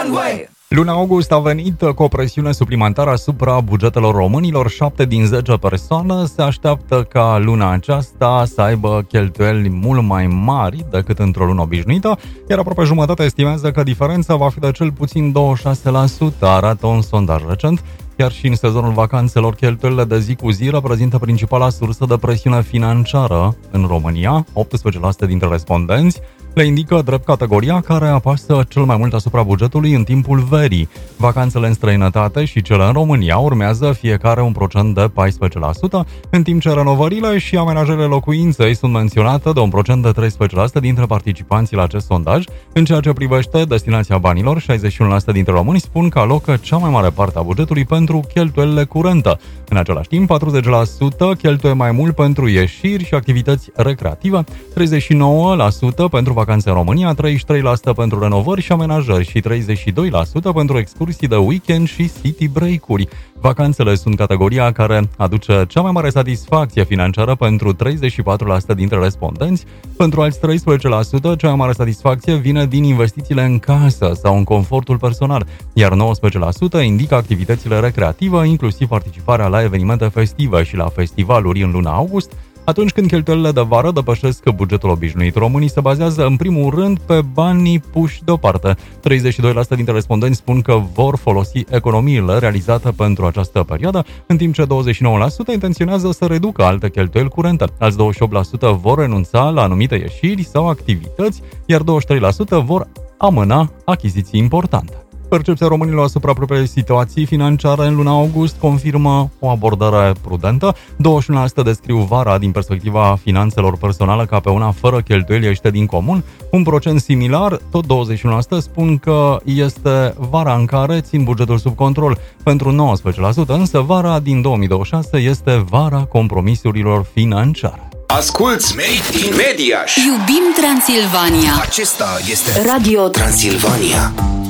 one way. Luna august a venit cu o presiune suplimentară asupra bugetelor românilor. 7 din 10 persoane se așteaptă ca luna aceasta să aibă cheltuieli mult mai mari decât într-o lună obișnuită, iar aproape jumătate estimează că diferența va fi de cel puțin 26%, arată un sondaj recent. Chiar și în sezonul vacanțelor, cheltuielile de zi cu zi reprezintă principala sursă de presiune financiară în România. 18% dintre respondenți le indică drept categoria care apasă cel mai mult asupra bugetului în timpul verii. Vacanțele în străinătate și cele în România urmează fiecare un procent de 14%, în timp ce renovările și amenajările locuinței sunt menționate de un procent de 13% dintre participanții la acest sondaj. În ceea ce privește destinația banilor, 61% dintre români spun că alocă cea mai mare parte a bugetului pentru cheltuielile curente. În același timp, 40% cheltuie mai mult pentru ieșiri și activități recreative, 39% pentru vacanțe în România, 33% pentru renovări și amenajări și 32% pentru excursii de weekend și city break-uri. Vacanțele sunt categoria care aduce cea mai mare satisfacție financiară pentru 34% dintre respondenți. Pentru alți 13%, cea mai mare satisfacție vine din investițiile în casă sau în confortul personal, iar 19% indică activitățile recreative, inclusiv participarea la evenimente festive și la festivaluri în luna august. Atunci când cheltuielile de vară depășesc bugetul obișnuit, românii se bazează în primul rând pe banii puși deoparte. 32% dintre respondenți spun că vor folosi economiile realizate pentru această perioadă, în timp ce 29% intenționează să reducă alte cheltuieli curente. Alți 28% vor renunța la anumite ieșiri sau activități, iar 23% vor amâna achiziții importante. Percepția românilor asupra propriei situații financiare în luna august confirmă o abordare prudentă. 21% descriu vara din perspectiva finanțelor personale ca pe una fără cheltuieli ieșite din comun. Un procent similar, tot 21%, spun că este vara în care țin bugetul sub control. Pentru 19%, însă vara din 2026 este vara compromisurilor financiare. Asculți Made in Mediaș. Iubim Transilvania. Acesta este Radio Transilvania.